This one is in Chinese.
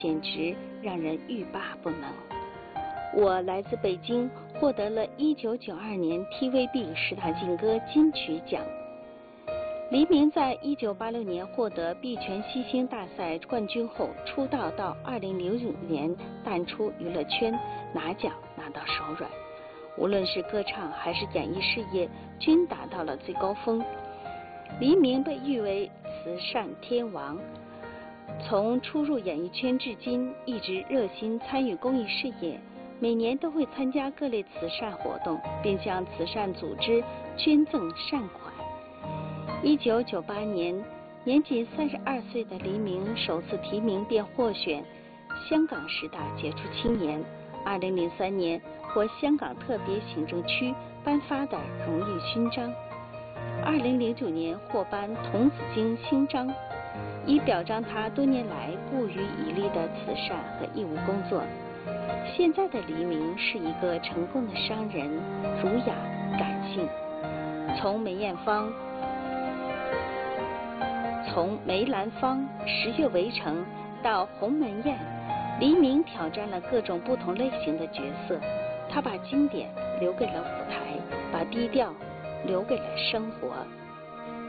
简直让人欲罢不能。我来自北京，获得了1992年 TVB 10大劲歌金曲奖。黎明在1986年获得碧泉西星大赛冠军后出道，到2009年淡出娱乐圈，拿奖拿到手软。无论是歌唱还是演艺事业，均达到了最高峰。黎明被誉为慈善天王，从初入演艺圈至今，一直热心参与公益事业，每年都会参加各类慈善活动，并向慈善组织捐赠善款。1998年，年仅32岁的黎明首次提名便获选香港10大杰出青年。2003年获香港特别行政区颁发的荣誉勋章。2009年获颁童子军勋章，以表彰他多年来不遗余力的慈善和义务工作。现在的黎明是一个成功的商人，儒雅感性。从梅兰芳、十月围城到鸿门宴，黎明挑战了各种不同类型的角色。他把经典留给了舞台，把低调留给了生活。